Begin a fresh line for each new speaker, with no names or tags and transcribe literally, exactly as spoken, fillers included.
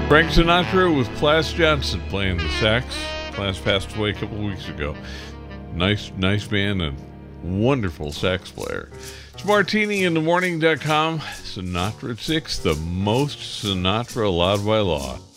Frank Sinatra with Class Johnson playing the sax. Class passed away a couple weeks ago. Nice, nice band and wonderful sax player. It's martini in the morning dot com. Sinatra at six, the most Sinatra allowed by law.